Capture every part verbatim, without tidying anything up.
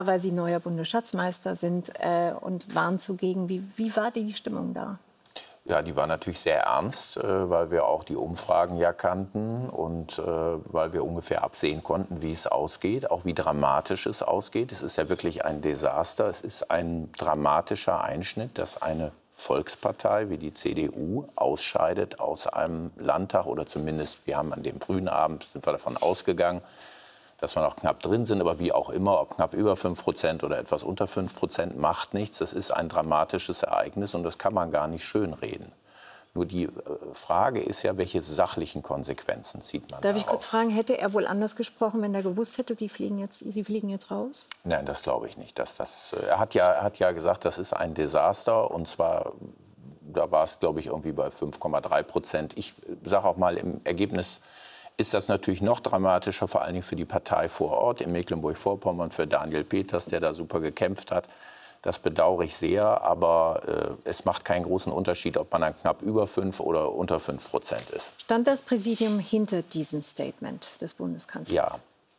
weil Sie neuer Bundesschatzmeister sind äh, und waren zugegen. Wie, wie war die Stimmung da? Ja, die war natürlich sehr ernst, äh, weil wir auch die Umfragen ja kannten und äh, weil wir ungefähr absehen konnten, wie es ausgeht, auch wie dramatisch es ausgeht. Es ist ja wirklich ein Desaster. Es ist ein dramatischer Einschnitt, dass eine Volkspartei wie die C D U ausscheidet aus einem Landtag oder zumindest, wir haben an dem frühen Abend, sind wir davon ausgegangen, dass wir noch knapp drin sind, aber wie auch immer, ob knapp über fünf Prozent oder etwas unter fünf Prozent, macht nichts. Das ist ein dramatisches Ereignis und das kann man gar nicht schönreden. Nur die Frage ist ja, welche sachlichen Konsequenzen zieht man Darf daraus? ich kurz fragen, hätte er wohl anders gesprochen, wenn er gewusst hätte, die fliegen jetzt, Sie fliegen jetzt raus? Nein, das glaube ich nicht. Dass das, er hat ja, er hat ja gesagt, das ist ein Desaster und zwar, da war es, glaube ich, irgendwie bei fünf Komma drei Prozent. Ich sage auch mal, im Ergebnis ist das natürlich noch dramatischer, vor allen Dingen für die Partei vor Ort in Mecklenburg-Vorpommern, für Daniel Peters, der da super gekämpft hat. Das bedauere ich sehr, aber äh, es macht keinen großen Unterschied, ob man dann knapp über fünf oder unter fünf Prozent ist. Stand das Präsidium hinter diesem Statement des Bundeskanzlers? Ja.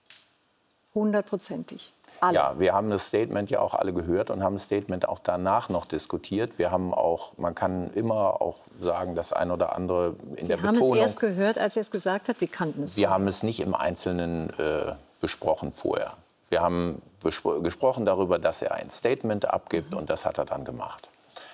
Hundertprozentig. Alle. Ja, wir haben das Statement ja auch alle gehört und haben das Statement auch danach noch diskutiert. Wir haben auch, man kann immer auch sagen, das ein oder andere in Sie der haben Betonung. es erst gehört, als er es gesagt hat. Sie kannten es Wir vorher. haben es nicht im Einzelnen äh, besprochen vorher. Wir haben gesprochen darüber, dass er ein Statement abgibt mhm. und das hat er dann gemacht.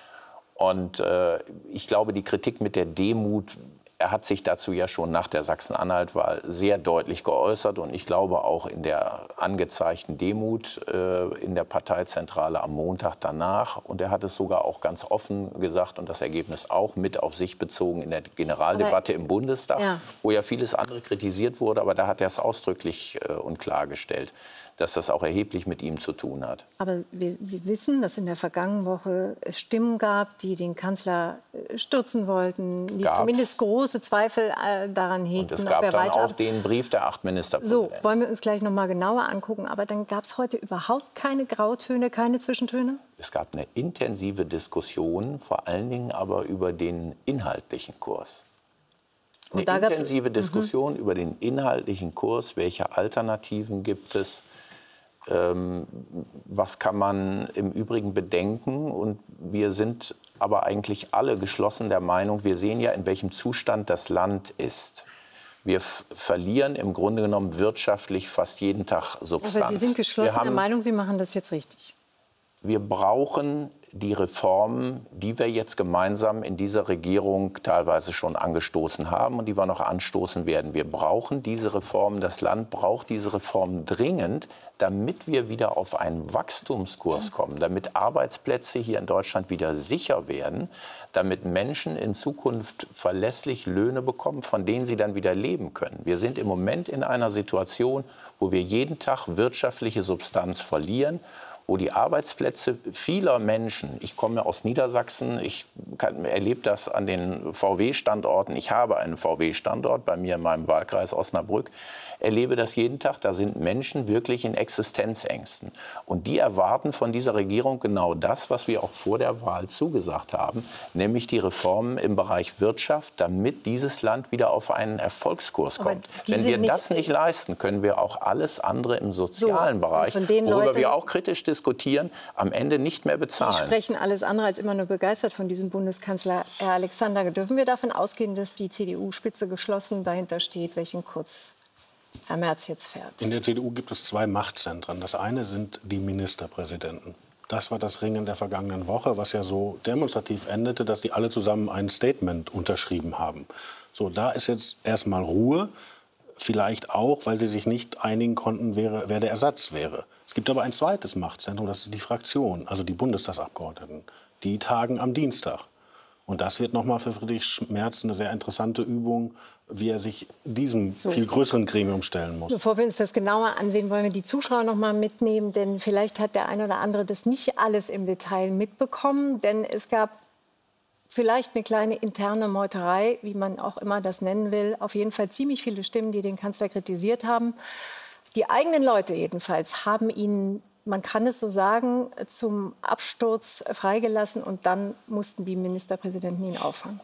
Und äh, ich glaube, die Kritik mit der Demut, er hat sich dazu ja schon nach der Sachsen-Anhalt-Wahl sehr deutlich geäußert. Und ich glaube auch in der angezeigten Demut äh, in der Parteizentrale am Montag danach. Und er hat es sogar auch ganz offen gesagt und das Ergebnis auch mit auf sich bezogen in der Generaldebatte aber, im Bundestag, ja. wo ja vieles andere kritisiert wurde. Aber da hat er es ausdrücklich äh, und klargestellt, dass das auch erheblich mit ihm zu tun hat. Aber wir, Sie wissen, dass in der vergangenen Woche es Stimmen gab, die den Kanzler stürzen wollten, die Gab's. zumindest große Zweifel äh, daran hegten. Und es gab ob er dann weiter auch den Brief der acht Ministerpräsidenten. So, wollen wir uns gleich noch mal genauer angucken. Aber dann gab es heute überhaupt keine Grautöne, keine Zwischentöne? Es gab eine intensive Diskussion, vor allen Dingen aber über den inhaltlichen Kurs. Eine intensive Diskussion mhm. über den inhaltlichen Kurs, welche Alternativen gibt es, ähm, was kann man im Übrigen bedenken. Und wir sind aber eigentlich alle geschlossen der Meinung, wir sehen ja, in welchem Zustand das Land ist. Wir verlieren im Grunde genommen wirtschaftlich fast jeden Tag Substanz. Aber Sie sind geschlossen haben, der Meinung, Sie machen das jetzt richtig. Wir brauchen die Reformen, die wir jetzt gemeinsam in dieser Regierung teilweise schon angestoßen haben und die wir noch anstoßen werden. Wir brauchen diese Reformen, das Land braucht diese Reformen dringend, damit wir wieder auf einen Wachstumskurs kommen, damit Arbeitsplätze hier in Deutschland wieder sicher werden, damit Menschen in Zukunft verlässlich Löhne bekommen, von denen sie dann wieder leben können. Wir sind im Moment in einer Situation, wo wir jeden Tag wirtschaftliche Substanz verlieren, wo die Arbeitsplätze vieler Menschen, ich komme aus Niedersachsen, ich kann, erlebe das an den V W-Standorten, ich habe einen V W-Standort bei mir in meinem Wahlkreis Osnabrück, erlebe das jeden Tag, da sind Menschen wirklich in Existenzängsten. Und die erwarten von dieser Regierung genau das, was wir auch vor der Wahl zugesagt haben, nämlich die Reformen im Bereich Wirtschaft, damit dieses Land wieder auf einen Erfolgskurs kommt. Wenn wir das nicht leisten, können wir auch alles andere im sozialen so, Bereich, worüber Leuten, wir auch kritisch diskutieren, am Ende nicht mehr bezahlen. Sie sprechen alles andere als immer nur begeistert von diesem Bundeskanzler. Herr Alexander, dürfen wir davon ausgehen, dass die C D U-Spitze geschlossen dahinter steht, welchen Kurs Herr Merz jetzt fährt? In der C D U gibt es zwei Machtzentren. Das eine sind die Ministerpräsidenten. Das war das Ringen der vergangenen Woche, was ja so demonstrativ endete, dass die alle zusammen ein Statement unterschrieben haben. So, da ist jetzt erstmal Ruhe. Vielleicht auch, weil sie sich nicht einigen konnten, wer, wer der Ersatz wäre. Es gibt aber ein zweites Machtzentrum, das ist die Fraktion, also die Bundestagsabgeordneten. Die tagen am Dienstag. Und das wird nochmal für Friedrich Merz eine sehr interessante Übung, wie er sich diesem so. viel größeren Gremium stellen muss. Bevor wir uns das genauer ansehen, wollen wir die Zuschauer noch mal mitnehmen. Denn vielleicht hat der eine oder andere das nicht alles im Detail mitbekommen. Denn es gab vielleicht eine kleine interne Meuterei, wie man auch immer das nennen will. Auf jeden Fall ziemlich viele Stimmen, die den Kanzler kritisiert haben. Die eigenen Leute jedenfalls haben ihn, man kann es so sagen, zum Absturz freigelassen. Und dann mussten die Ministerpräsidenten ihn auffangen.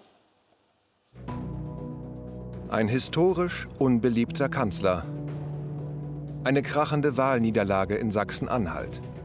Ein historisch unbeliebter Kanzler. Eine krachende Wahlniederlage in Sachsen-Anhalt.